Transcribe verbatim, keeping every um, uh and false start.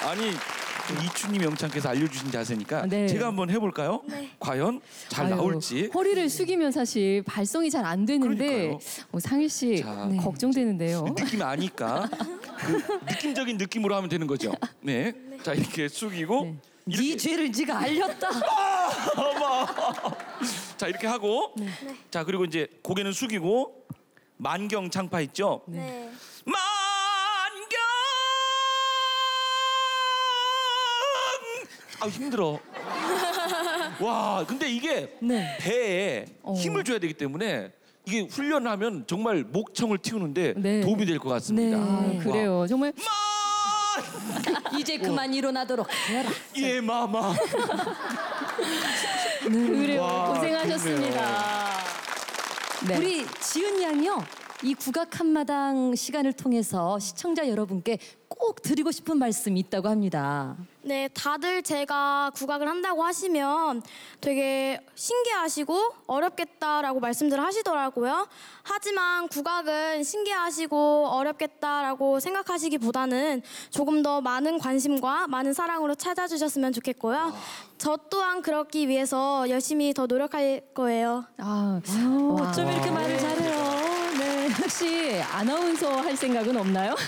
아니 이춘희 명창께서 알려주신 자세니까 네. 제가 한번 해볼까요? 네. 과연 잘 아유, 나올지. 허리를 숙이면 사실 발성이 잘 안 되는데 그러니까요. 어, 상일 씨 자, 네. 걱정되는데요. 느낌 아니까 그 느낌적인 느낌으로 하면 되는 거죠. 네. 자 이렇게 숙이고 네. 이렇게. 네 죄를 네가 알렸다. 어머. 자 이렇게 하고 네. 자 그리고 이제 고개는 숙이고 만경 창파 있죠? 네. 만경. 아 힘들어. 와 근데 이게 네. 배에 어. 힘을 줘야 되기 때문에 이게 훈련하면 정말 목청을 틔우는데 네. 도움이 될 것 네, 같습니다. 아, 그래요. 정말 만. 이제 그만 일어나도록 해라. 예 마마. 그래요. 와, 고생하셨습니다. 네. 우리 지은 양이요. 이 국악 한마당 시간을 통해서 시청자 여러분께 꼭 드리고 싶은 말씀이 있다고 합니다. 네, 다들 제가 국악을 한다고 하시면 되게 신기하시고 어렵겠다라고 말씀들 하시더라고요. 하지만 국악은 신기하시고 어렵겠다라고 생각하시기보다는 조금 더 많은 관심과 많은 사랑으로 찾아주셨으면 좋겠고요. 저 또한 그렇기 위해서 열심히 더 노력할 거예요. 아, 어쩜 이렇게 말을 잘해요. 네. 혹시 아나운서 할 생각은 없나요?